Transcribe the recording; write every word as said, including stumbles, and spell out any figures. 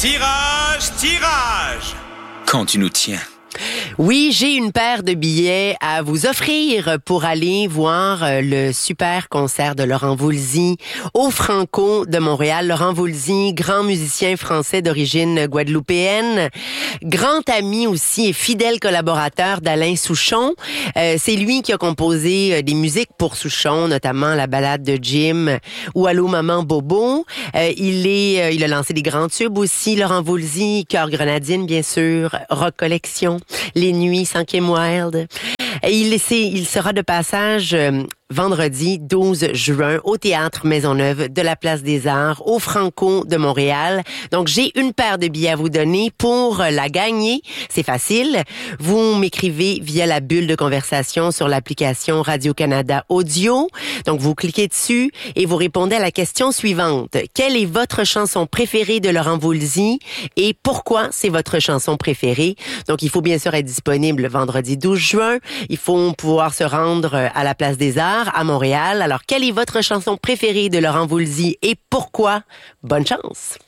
Tirage, tirage! Quand tu nous tiens. Oui, j'ai une paire de billets à vous offrir pour aller voir le super concert de Laurent Voulzy au Franco de Montréal. Laurent Voulzy, grand musicien français d'origine guadeloupéenne, grand ami aussi et fidèle collaborateur d'Alain Souchon. Euh, c'est lui qui a composé des musiques pour Souchon, notamment la ballade de Jim ou Allô Maman Bobo. Euh, il est, euh, il a lancé des grands tubes aussi, Laurent Voulzy, Cœur Grenadine bien sûr, Rock Collection, Les Nuits, Cinquième Wild. Et il, il sera de passage euh, vendredi douze juin au Théâtre Maisonneuve de la Place des Arts au Franco de Montréal. Donc, j'ai une paire de billets à vous donner pour la gagner. C'est facile. Vous m'écrivez via la bulle de conversation sur l'application Radio-Canada Audio. Donc, vous cliquez dessus et vous répondez à la question suivante. Quelle est votre chanson préférée de Laurent Voulzy et pourquoi c'est votre chanson préférée? Donc, il faut bien sûr être disponible le vendredi douze juin. Il faut pouvoir se rendre à la Place des Arts à Montréal. Alors, quelle est votre chanson préférée de Laurent Voulzy et pourquoi? Bonne chance!